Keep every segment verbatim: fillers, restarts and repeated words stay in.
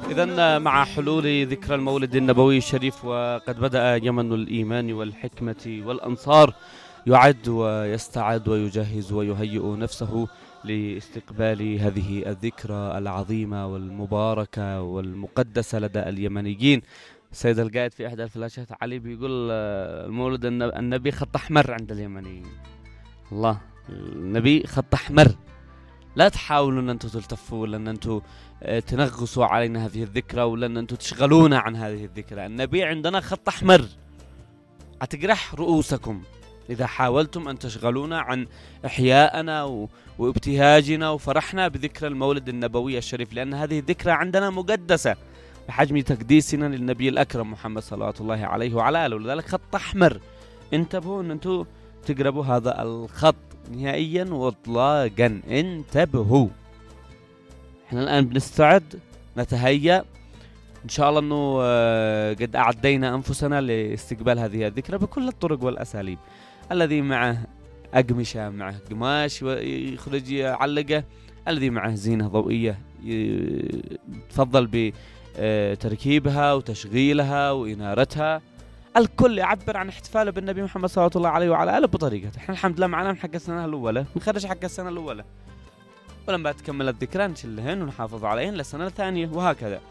إذن مع حلول ذكرى المولد النبوي الشريف وقد بدأ يمن الإيمان والحكمة والأنصار يعد ويستعد ويجهز ويهيئ نفسه لاستقبال هذه الذكرى العظيمة والمباركة والمقدسة لدى اليمنيين. السيد القائد في إحدى الفلاشات علي بيقول المولد النبي خط أحمر عند اليمنيين. الله، النبي خط أحمر، لا تحاولوا أن أنتم تلتفوا ولا أن أنتم تنغصوا علينا هذه الذكرى ولا أن أنتم تشغلونا عن هذه الذكرى. النبي عندنا خط أحمر، أتجرح رؤوسكم إذا حاولتم أن تشغلونا عن إحياءنا وابتهاجنا وفرحنا بذكرى المولد النبوي الشريف، لأن هذه الذكرى عندنا مقدسة بحجم تقديسنا للنبي الأكرم محمد صلوات الله عليه وعلى آله، ولذلك خط أحمر. انتبهوا أن أنتم تقربوا هذا الخط نهائيا واطلاقا، انتبهوا. احنا الآن بنستعد نتهيأ إن شاء الله أنه قد أعدينا أنفسنا لاستقبال هذه الذكرى بكل الطرق والأساليب. الذي معه أقمشة، معه قماش يخرج يعلقه، الذي معه زينة ضوئية يتفضل بتركيبها وتشغيلها وإنارتها. الكل يعبر عن احتفاله بالنبي محمد صلى الله عليه وعلى آله بطريقته. احنا الحمد لله معنا من حق السنة الأولى، نخرج حق السنة الأولى، ولما تكمل الذكرى نشلهن ونحافظ عليهن للسنة الثانية، وهكذا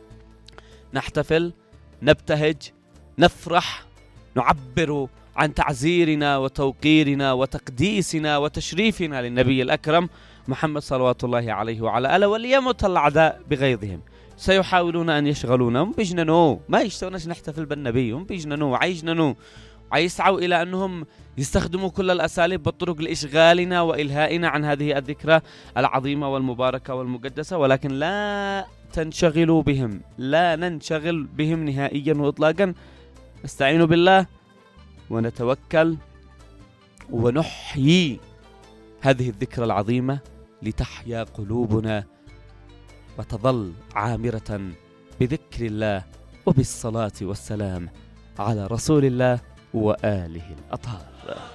نحتفل، نبتهج، نفرح، نعبر عن تعزيرنا وتوقيرنا وتقديسنا وتشريفنا للنبي الأكرم محمد صلوات الله عليه وعلى آله. وليمت الأعداء بغيظهم، سيحاولون أن يشغلونا، هم بيجننوا، ما يشتوناش نحتفل بالنبي، هم بيجننوا عيجننوا ويسعوا إلى أنهم يستخدموا كل الأساليب والطرق لإشغالنا وإلهائنا عن هذه الذكرى العظيمة والمباركة والمقدسة، ولكن لا تنشغلوا بهم، لا ننشغل بهم نهائيا وإطلاقا. نستعين بالله ونتوكل ونحيي هذه الذكرى العظيمة لتحيا قلوبنا وتظل عامرة بذكر الله وبالصلاة والسلام على رسول الله وآله الأطهار.